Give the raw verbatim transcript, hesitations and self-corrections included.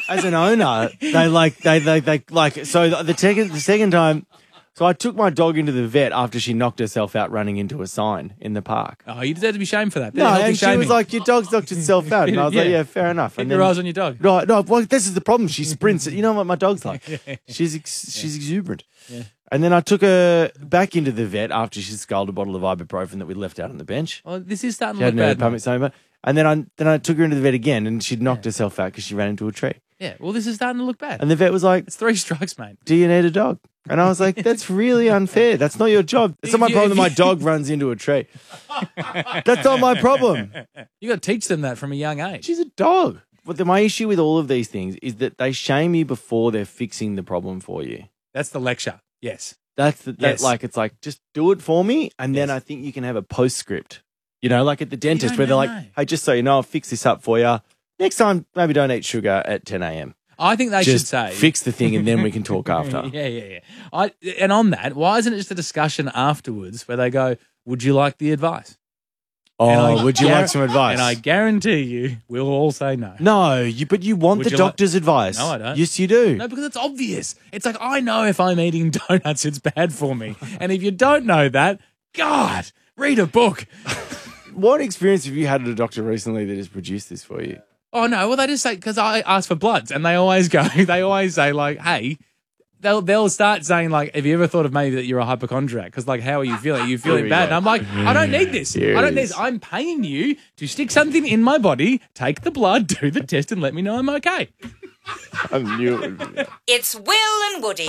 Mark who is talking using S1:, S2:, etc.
S1: as an owner, they like they they they like so the second the second time. So I took my dog into the vet after she knocked herself out running into a sign in the park.
S2: Oh, you deserve to be shamed for that.
S1: No, and she was like, "Your dog's knocked itself out," and I was
S2: Yeah.
S1: like, "Yeah, fair enough."
S2: Keep
S1: And
S2: your
S1: then,
S2: eyes on your dog.
S1: No, no. Well, this is the problem. She sprints. You know what my dog's like? She's ex- she's exuberant.
S2: Yeah.
S1: And then I took her back into the vet after she sculled a bottle of ibuprofen that we left out on the bench.
S2: Oh, this is starting
S1: She
S2: to
S1: had
S2: look
S1: no
S2: bad.
S1: public
S2: mate.
S1: stomach. And then I then I took her into the vet again, and she'd knocked herself out because she ran into a tree.
S2: Yeah, well, this is starting to look bad.
S1: And the vet was like,
S2: It's three strikes, mate.
S1: "Do you need a dog?" And I was like, "That's really unfair. That's not your job. It's not my
S2: If you-
S1: problem that
S2: if
S1: my
S2: you-
S1: dog runs into a tree. That's not my problem.
S2: You got to teach them that from a young age.
S1: She's a dog." But the, my issue with all of these things is that they shame you before they're fixing the problem for you.
S2: That's the lecture. Yes.
S1: That's the, that,
S2: Yes.
S1: like, it's like, just do it for me. And then
S2: Yes.
S1: I think you can have a postscript, you know, like at the dentist
S2: don't
S1: where they're
S2: know,
S1: like,
S2: mate.
S1: "Hey, just so you know, I'll fix this up for you. Next time, maybe don't eat sugar at ten a.m.
S2: I think they
S1: Just
S2: should say
S1: fix the thing and then we can talk after."
S2: yeah, yeah, yeah. I and on that, why isn't it just a discussion afterwards where they go, "Would you like the advice?"
S1: Oh,
S2: And I
S1: would you
S2: guar-
S1: like some advice?
S2: And I guarantee you, we'll all say no.
S1: No, you, but you want
S2: Would
S1: the
S2: you like-
S1: doctor's advice.
S2: No, I don't.
S1: Yes, you do.
S2: No, because it's obvious. It's like I know if I'm eating donuts, it's bad for me. And if you don't know that, God, read a book.
S1: What experience have you had at a doctor recently that has produced this for you?
S2: Oh no, well they just say because I ask for bloods, and they always go. They always say like, "Hey." They'll they'll start saying like, "Have you ever thought of maybe that you're a hypochondriac? Because like, how are you feeling? Are you feeling
S1: we
S2: bad?"
S1: go.
S2: And I'm like, "I don't need this.
S1: Here
S2: I
S1: it
S2: don't need
S1: is.
S2: this. I'm paying you to stick something in my body, take the blood, do the test, and let me know I'm okay."
S1: I knew it would be.
S3: It's Will and Woody.